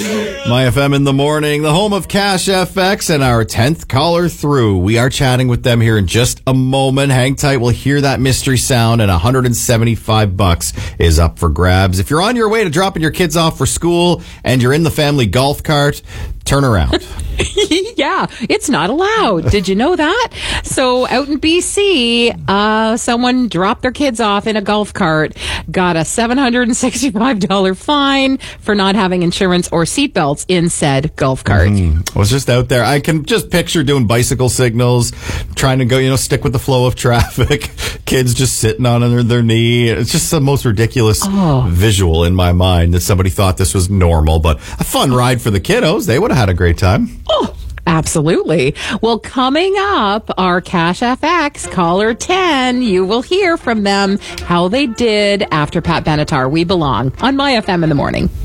My FM in the morning, the home of Cash FX, and our 10th caller through. We are chatting with them here in just a moment. Hang tight. We'll hear that mystery sound, and $175 is up for grabs. If you're on your way to dropping your kids off for school and you're in the family golf cart, turn around. Yeah, it's not allowed. Did you know that? So out in BC, someone dropped their kids off in a golf cart, got a $765 fine for not having insurance or seatbelts in said golf cart. I was just out there. I can just picture doing bicycle signals, trying to go, stick with the flow of traffic. Kids just sitting on under their knee. It's just the most ridiculous visual in my mind that somebody thought this was normal, but a fun ride for the kiddos. They would have had a great time. Oh, absolutely. Well, coming up, our Cash FX caller 10, you will hear from them how they did after Pat Benatar. We belong on My FM in the morning.